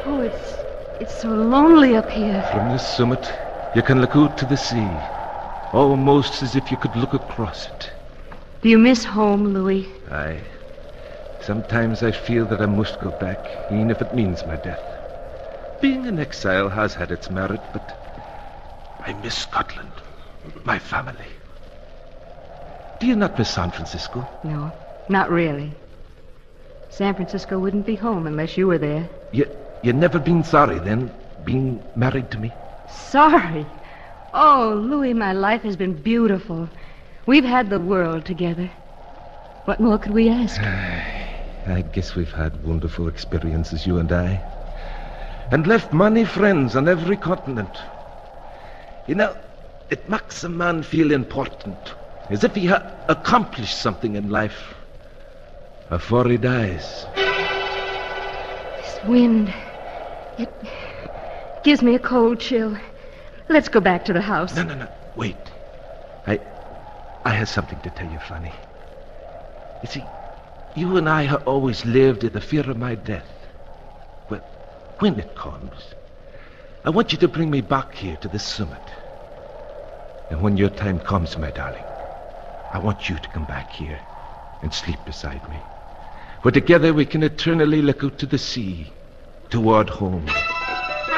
Oh, it's so lonely up here. From this summit, you can look out to the sea, almost as if you could look across it. Do you miss home, Louis? Aye. Sometimes I feel that I must go back, even if it means my death. Being an exile has had its merit, but I miss Scotland, my family. Do you not miss San Francisco? No, not really. San Francisco wouldn't be home unless you were there. You never been sorry, then, being married to me? Sorry? Oh, Louis, my life has been beautiful. We've had the world together. What more could we ask? I guess we've had wonderful experiences, you and I. And left many friends on every continent. You know, it makes a man feel important, as if he had accomplished something in life before he dies. This wind, it gives me a cold chill. Let's go back to the house. No. Wait. I have something to tell you, Fanny. You see, you and I have always lived in the fear of my death. Well, when it comes, I want you to bring me back here to the summit. And when your time comes, my darling, I want you to come back here and sleep beside me. Where together we can eternally look out to the sea, toward home.